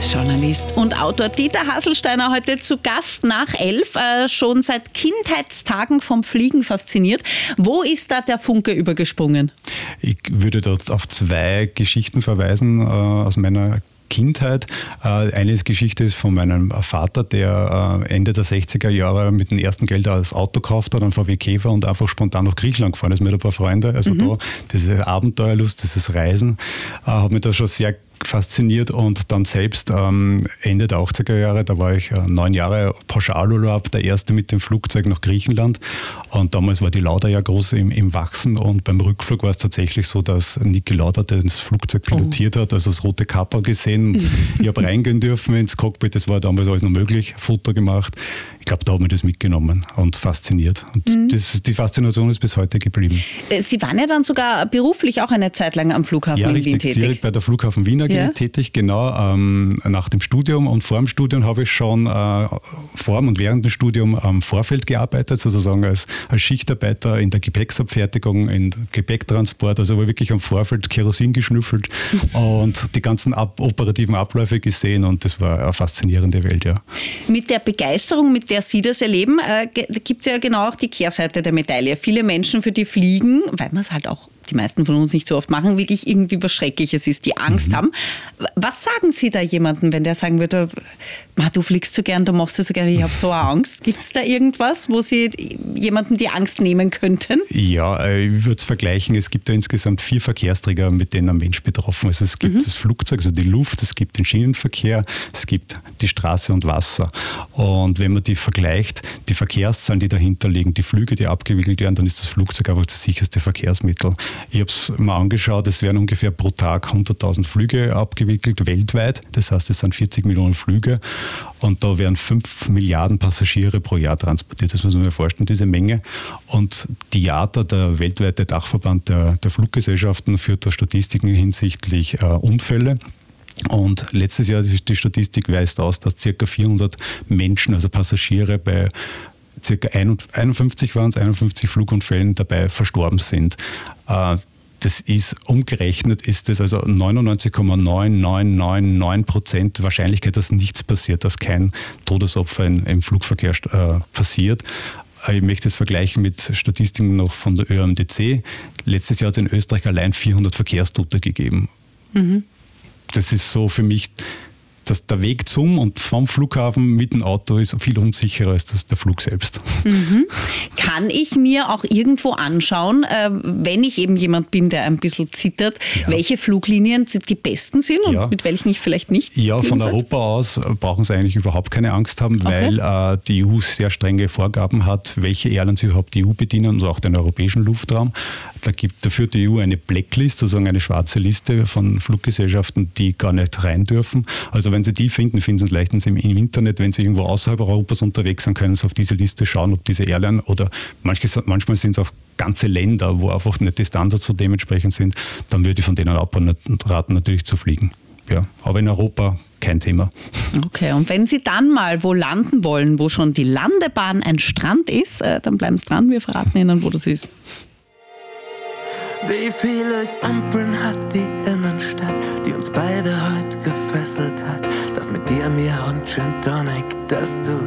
Journalist und Autor Dieter Hasselsteiner heute zu Gast nach 11, schon seit Kindheitstagen vom Fliegen fasziniert. Wo ist da der Funke übergesprungen? Ich würde dort auf zwei Geschichten verweisen aus meiner Kindheit. Eine Geschichte ist von meinem Vater, der Ende der 60er Jahre mit dem ersten Geld das Auto gekauft hat, einen VW Käfer und einfach spontan nach Griechenland gefahren ist mit ein paar Freunden. Also da, diese Abenteuerlust, dieses Reisen hat mich da schon sehr fasziniert und dann selbst Ende der 80er Jahre, da war ich 9 Jahre Pauschalurlaub, der erste mit dem Flugzeug nach Griechenland und damals war die Lauda ja groß im Wachsen und beim Rückflug war es tatsächlich so, dass Niki Lauda das Flugzeug pilotiert hat, also das rote Kapperl gesehen. Ich habe reingehen dürfen ins Cockpit, das war damals alles noch möglich, Foto gemacht. Ich glaube, da hat mich das mitgenommen und fasziniert. Und die Faszination ist bis heute geblieben. Sie waren ja dann sogar beruflich auch eine Zeit lang am Flughafen in Wien tätig. Direkt bei der Flughafen Wien tätig, genau. Nach dem Studium und vor dem Studium habe ich schon vor und während dem Studium am Vorfeld gearbeitet, sozusagen als Schichtarbeiter in der Gepäcksabfertigung, in Gepäcktransport, also wirklich am Vorfeld Kerosin geschnüffelt und die ganzen operativen Abläufe gesehen und das war eine faszinierende Welt, ja. Mit der Begeisterung, mit der Sie das erleben, gibt es ja genau auch die Kehrseite der Medaille. Viele Menschen, für die Fliegen, weil man es halt auch die meisten von uns nicht so oft machen, wirklich irgendwie was Schreckliches ist, die Angst haben. Was sagen Sie da jemandem, wenn der sagen würde, du fliegst so gern, du machst das so gern, ich habe so eine Angst. Gibt es da irgendwas, wo Sie jemandem die Angst nehmen könnten? Ja, ich würde es vergleichen. Es gibt ja insgesamt 4 Verkehrsträger, mit denen ein Mensch betroffen ist. Es gibt das Flugzeug, also die Luft, es gibt den Schienenverkehr, es gibt die Straße und Wasser. Und wenn man die vergleicht, die Verkehrszahlen, die dahinter liegen, die Flüge, die abgewickelt werden, dann ist das Flugzeug einfach das sicherste Verkehrsmittel. Ich habe es mal angeschaut, es werden ungefähr pro Tag 100.000 Flüge abgewickelt, weltweit. Das heißt, es sind 40 Millionen Flüge und da werden 5 Milliarden Passagiere pro Jahr transportiert. Das muss man sich vorstellen, diese Menge. Und die IATA, der weltweite Dachverband der Fluggesellschaften, führt da Statistiken hinsichtlich Unfälle. Und letztes Jahr, die Statistik weist aus, dass ca. 400 Menschen, also Passagiere bei ca. 51 Flugunfällen dabei verstorben sind. Das ist, umgerechnet ist das also 99,9999% Wahrscheinlichkeit, dass nichts passiert, dass kein Todesopfer im Flugverkehr passiert. Ich möchte es vergleichen mit Statistiken noch von der ÖAMDC. Letztes Jahr hat es in Österreich allein 400 Verkehrstote gegeben. Das ist so für mich, dass der Weg zum und vom Flughafen mit dem Auto ist viel unsicherer als der Flug selbst. Kann ich mir auch irgendwo anschauen, wenn ich eben jemand bin, der ein bisschen zittert, welche Fluglinien die besten sind und mit welchen ich vielleicht nicht? Ja, von Europa aus brauchen Sie eigentlich überhaupt keine Angst haben, weil die EU sehr strenge Vorgaben hat, welche Airlines überhaupt die EU bedienen und auch den europäischen Luftraum. Da führt die EU eine Blacklist, sozusagen eine schwarze Liste von Fluggesellschaften, die gar nicht rein dürfen. Also wenn Sie die finden, finden Sie es leichtens im Internet. Wenn Sie irgendwo außerhalb Europas unterwegs sind, können Sie auf diese Liste schauen, ob diese Airline oder manchmal sind es auch ganze Länder, wo einfach nicht die Standards so dementsprechend sind, dann würde ich von denen abraten, natürlich zu fliegen. Ja, aber in Europa kein Thema. Okay, und wenn Sie dann mal wo landen wollen, wo schon die Landebahn ein Strand ist, dann bleiben Sie dran, wir verraten Ihnen, wo das ist. Wie viele Ampeln hat die Innenstadt, die uns beide heute gefesselt hat? Das mit dir, mir und Gin Tonic, dass du